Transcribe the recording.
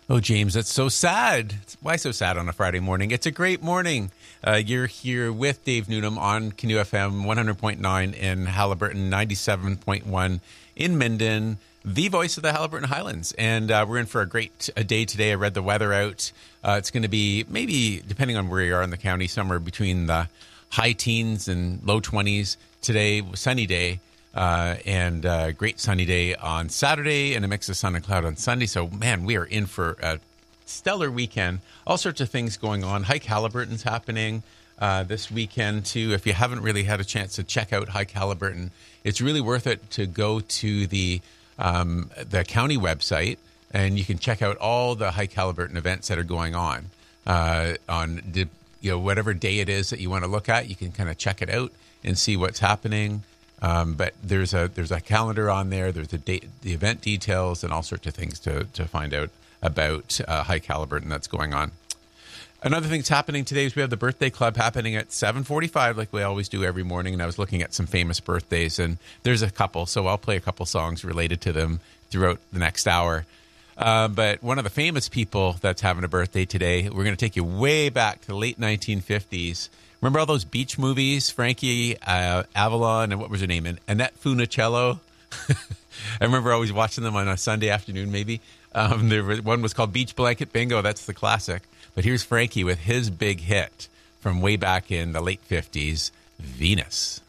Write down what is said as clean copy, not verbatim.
Oh, James, that's so sad. Why so sad on a Friday morning? It's a great morning. You're here with Dave Newnham on Canoe FM 100.9 in Haliburton, 97.1 in Minden, the voice of the Haliburton Highlands. And we're in for a day today. I read the weather out. It's going to be maybe, depending on where you are in the county, somewhere between the high teens and low 20s. Today, sunny day. And a great sunny day on Saturday and a mix of sun and cloud on Sunday. So, man, we are in for a stellar weekend. All sorts of things going on. Hike Haliburton's happening this weekend, too. If you haven't really had a chance to check out Hike Haliburton, it's really worth it to go to the county website, and you can check out all the Hike Haliburton events that are going on whatever day it is that you want to look at. You can kind of check it out and see what's happening. But there's a calendar on there. There's the event details, and all sorts of things to find out about Hike Haliburton that's going on. Another thing that's happening today is we have the birthday club happening at 7:45, like we always do every morning. And I was looking at some famous birthdays, and there's a couple, so I'll play a couple songs related to them throughout the next hour. But one of the famous people that's having a birthday today, we're going to take you way back to the late 1950s. Remember all those beach movies, Frankie Avalon, and what was her name? And Annette Funicello. I remember always watching them on a Sunday afternoon, maybe. One was called Beach Blanket Bingo. That's the classic. But here's Frankie with his big hit from way back in the late 50s, Venus.